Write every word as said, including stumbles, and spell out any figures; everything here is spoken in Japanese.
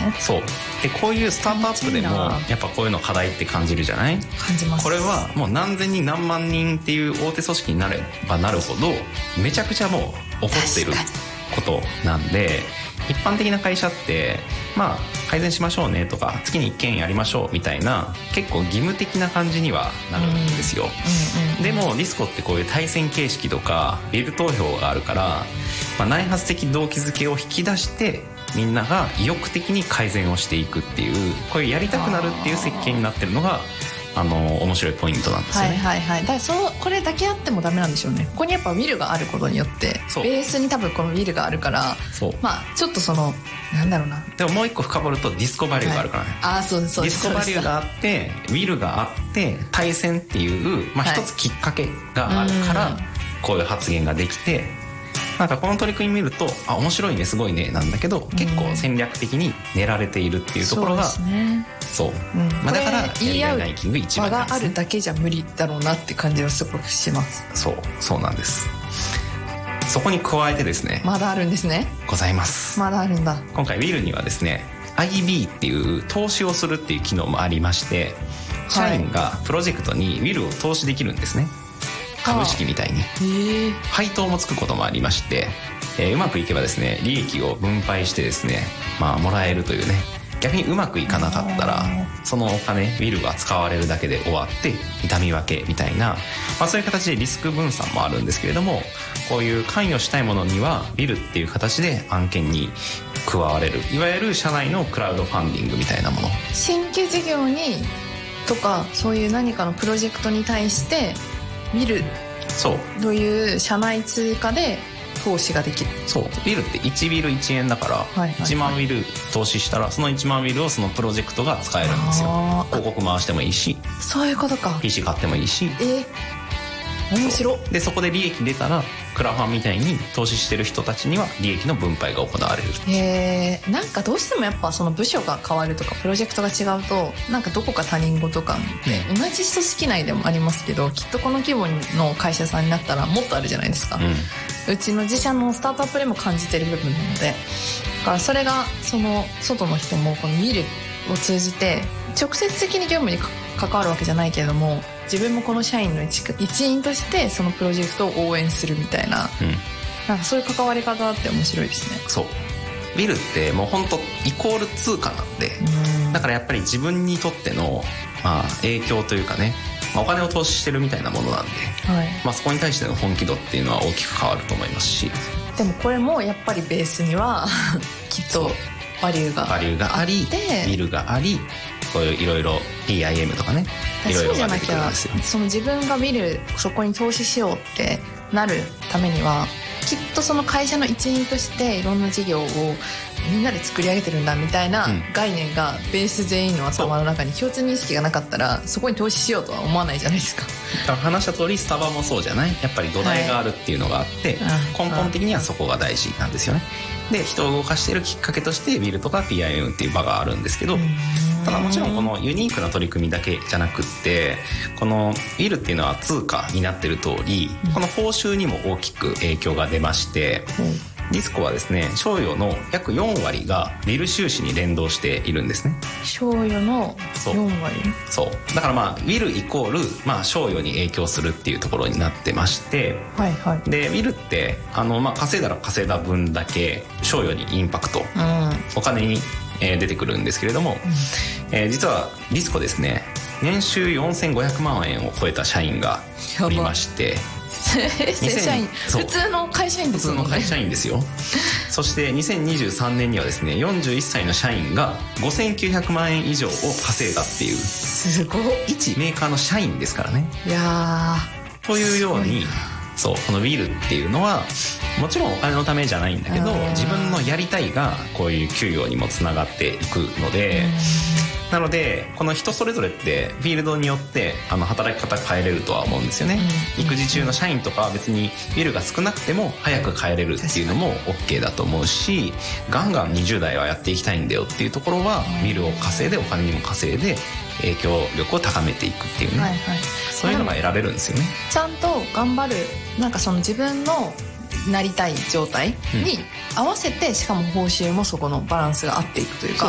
ね。 そうでこういうスタートアップでもやっぱこういうの課題って感じるじゃない？ 感じます。 これはもう何千人何万人っていう大手組織になればなるほどめちゃくちゃもう起こってることなんで、一般的な会社ってまあ改善しましょうねとか月にいっけんやりましょうみたいな結構義務的な感じにはなるんですよ、うんうんうん、でもディスコってこういう対戦形式とかビル投票があるから、まあ、内発的動機づけを引き出してみんなが意欲的に改善をしていくっていうこういうやりたくなるっていう設計になってるのがあの面白いポイントなんですよね。 はいはいはい。だからそのこれだけあってもダメなんでしょうね。ここにやっぱウィルがあることによってベースに多分このウィルがあるからそうまあちょっとそのなんだろうな。 でももう一個深掘るとディスコバリューがあるからね、 はい、あそうですそうです。 ディスコバリューがあってウィルがあって対戦っていう、まあ、一つきっかけがあるから、はい、こういう発言ができてなんかこの取り組み見るとあ面白いねすごいねなんだけど結構戦略的に練られているっていうところが、うん、そうですね。そう、うんまあ、だからやりがいランキング一番なんです、ね、場があるだけじゃ無理だろうなって感じはすごくします。 そうそうなんです。そこに加えてですねまだあるんですね。 ございます。 まだあるんだ。 今回ウィルにはですね アイビー っていう投資をするっていう機能もありまして社員がプロジェクトにウィルを投資できるんですね、はい、株式みたいに配当もつくこともありまして、えー、うまくいけばですね利益を分配してですねまあもらえるというね。逆にうまくいかなかったらそのお金ウィルが使われるだけで終わって痛み分けみたいな、まあ、そういう形でリスク分散もあるんですけれどもこういう関与したいものにはウィルっていう形で案件に加われるいわゆる社内のクラウドファンディングみたいなもの新規事業にとかそういう何かのプロジェクトに対してウィルという社内通貨で投資ができる。 そうウィルっていちウィルいちえんだから、はいはいはい、いちまんウィル投資したらそのいちまんウィルをそのプロジェクトが使えるんですよ。広告回してもいいしそういうことかピーシー 買ってもいいしえ面白そでそこで利益出たらクラファンみたいに投資してる人たちには利益の分配が行われる。 へえ。なんかどうしてもやっぱその部署が変わるとかプロジェクトが違うとなんかどこか他人事感って同じ組織内でもありますけどきっとこの規模の会社さんになったらもっとあるじゃないですか、うん、うちの自社のスタートアップでも感じてる部分なのでだからそれがその外の人もこの見るを通じて直接的に業務に関わるわけじゃないけれども自分もこの社員の 一, 一員としてそのプロジェクトを応援するみたいな、うん、なんかそういう関わり方って面白いですね。 そうビルってもう本当イコール通貨なんでだからやっぱり自分にとっての、まあ、影響というかね、まあ、お金を投資してるみたいなものなんで、はいまあ、そこに対しての本気度っていうのは大きく変わると思いますしでもこれもやっぱりベースにはきっとバリューがあってバリューがありビルがありこういういろいろ ピーアイエム とかねいろいろが出てくるんですよ。 その自分が見るそこに投資しようってなるためにはきっとその会社の一員としていろんな事業をみんなで作り上げてるんだみたいな概念がベース全員の頭の中に共通認識がなかったらそこに投資しようとは思わないじゃないですか。 だから話した通りスタバもそうじゃないやっぱり土台があるっていうのがあって、はい、根本的にはそこが大事なんですよね。で人を動かしているきっかけとしてビルとか ピーアイエム っていう場があるんですけどただもちろんこのユニークな取り組みだけじゃなくってこのビルっていうのは通貨になってる通りこの報酬にも大きく影響が出ましてディスコはですね賞与の約よんわりがビル収支に連動しているんですね。 賞与のよんわりそうだからまあビルイコール、まあ、賞与に影響するっていうところになってまして、はいはい、でビルってあの、まあ、稼いだら稼いだ分だけ賞与にインパクト、うん、お金に、えー、出てくるんですけれども、うんえー、実はディスコですね年収よんせんごひゃくまんえんを超えた社員がおりまして正社員普通の会社員ですよね。 普通の会社員ですよそしてにせんにじゅうさんねんにはですねよんじゅういっさいの社員がごせんきゅうひゃくまんえん以上を稼いだっていうすごい一メーカーの社員ですからね。 いやというようにそうこのウィルっていうのはもちろんお金のためじゃないんだけど自分のやりたいがこういう給与にもつながっていくのでなのでこの人それぞれってフィールドによってあの働き方変えれるとは思うんですよね、うん、育児中の社員とかは別にビルが少なくても早く帰れるっていうのも OK だと思うしガンガンにじゅう代はやっていきたいんだよっていうところはビルを稼いでお金にも稼いで影響力を高めていくっていうね、はいはい、そういうのが選べるんですよね。 ちゃんと頑張るなんかその自分のなりたい状態に合わせて、うん、しかも報酬もそこのバランスが合っていくというか